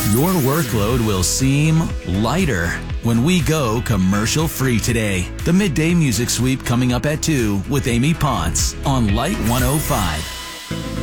Your workload will seem lighter when we go commercial-free today. The Midday Music Sweep coming up at 2 with Amy Ponce on Light 105.